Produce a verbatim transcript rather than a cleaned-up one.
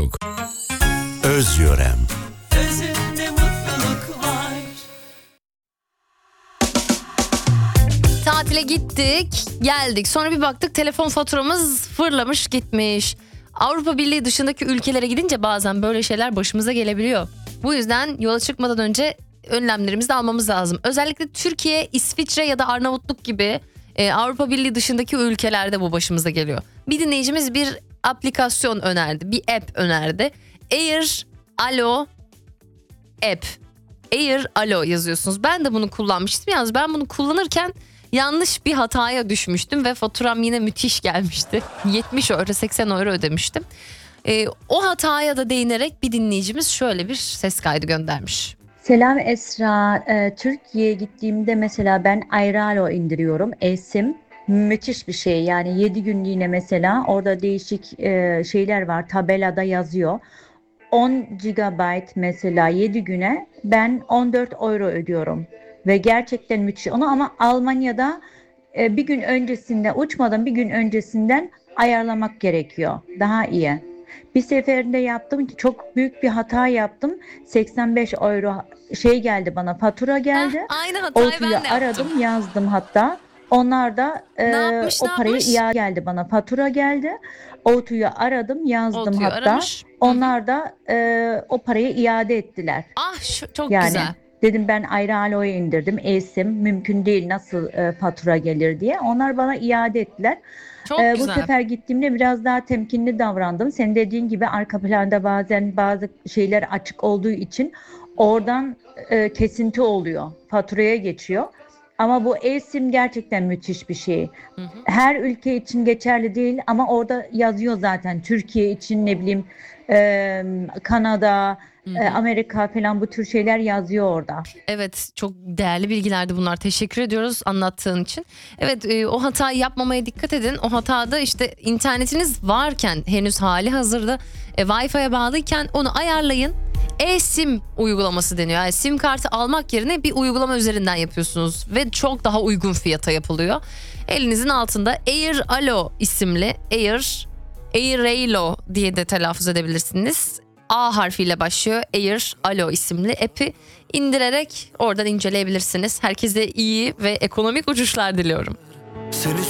Özyörem. Özünde mutluluk var. Tatile gittik, geldik. Sonra bir baktık telefon faturamız fırlamış gitmiş. Avrupa Birliği dışındaki ülkelere gidince bazen böyle şeyler başımıza gelebiliyor. Bu yüzden yola çıkmadan önce önlemlerimizi de almamız lazım. Özellikle Türkiye, İsviçre ya da Arnavutluk gibi e, Avrupa Birliği dışındaki ülkelerde bu başımıza geliyor. Bir dinleyicimiz bir aplikasyon önerdi, bir app önerdi. Air Alo app. Air Alo yazıyorsunuz. Ben de bunu kullanmıştım. Yalnız ben bunu kullanırken yanlış bir hataya düşmüştüm ve faturam yine müthiş gelmişti. yetmiş euro, seksen euro ödemiştim. Ee, o hataya da değinerek bir dinleyicimiz şöyle bir ses kaydı göndermiş. Selam Esra. Ee, Türkiye'ye gittiğimde mesela ben Airalo indiriyorum. eSIM müthiş bir şey. Yani yedi günlüğüne mesela orada değişik e, şeyler var. Tabelada yazıyor. on gigabayt mesela yedi güne ben on dört euro ödüyorum. Ve gerçekten müthiş. Onu ama Almanya'da e, bir gün öncesinde uçmadan bir gün öncesinden ayarlamak gerekiyor. Daha iyi. Bir seferinde yaptım ki çok büyük bir hata yaptım. seksen beş euro şey geldi bana, fatura geldi. Heh, aynı hatayı Otu'yu ben de yaptım. aradım, yazdım hatta. Onlar da e, Ne yapmış, o ne parayı yapmış? iade geldi bana. Fatura geldi. Otu'yu aradım, yazdım Otu'yu hatta. aramış. Hı hı. Onlar da e, o parayı iade ettiler. Ah şu, çok Yani güzel. dedim ben Airalo'yu indirdim. eSIM mümkün değil, nasıl e, fatura gelir diye. Onlar bana iade ettiler. Çok Ee, bu güzel. sefer gittiğimde biraz daha temkinli davrandım. Senin dediğin gibi arka planda bazen bazı şeyler açık olduğu için oradan e, kesinti oluyor. Faturaya geçiyor. Ama bu eSIM gerçekten müthiş bir şey. Hı hı. Her ülke için geçerli değil ama orada yazıyor zaten. Türkiye için ne bileyim e, Kanada, Hı e, hı. Amerika falan bu tür şeyler yazıyor orada. Evet, çok değerli bilgilerdi bunlar. Teşekkür ediyoruz anlattığın için. Evet, e, o hatayı yapmamaya dikkat edin. O hatada işte internetiniz varken, henüz hali hazırda e, Wi-Fi'ye bağlıyken onu ayarlayın. eSIM uygulaması deniyor. Yani sim kartı almak yerine bir uygulama üzerinden yapıyorsunuz ve çok daha uygun fiyata yapılıyor. Elinizin altında Air Alo isimli Air Airalo diye de telaffuz edebilirsiniz. A harfiyle başlıyor. Air Alo isimli app'i indirerek oradan inceleyebilirsiniz. Herkese iyi ve ekonomik uçuşlar diliyorum. Seni